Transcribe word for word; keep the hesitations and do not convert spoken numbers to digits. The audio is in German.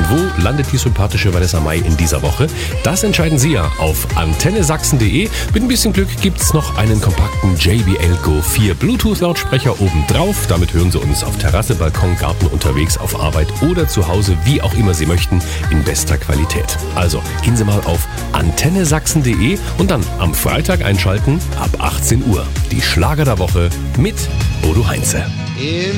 Und wo landet die sympathische Vanessa Mai in dieser Woche? Das entscheiden Sie ja auf antenne sachsen punkt de. Mit ein bisschen Glück gibt's noch einen kompakten J B L Go vier Bluetooth-Lautsprecher obendrauf. Damit hören Sie uns auf Terrasse, Balkon, Garten, unterwegs, auf Arbeit oder zu Hause, wie auch immer Sie möchten, in bester Qualität. Also gehen Sie mal auf antenne sachsen punkt de und dann am Freitag einschalten ab achtzehn Uhr. Die Schlager der Woche mit Bodo Heinze.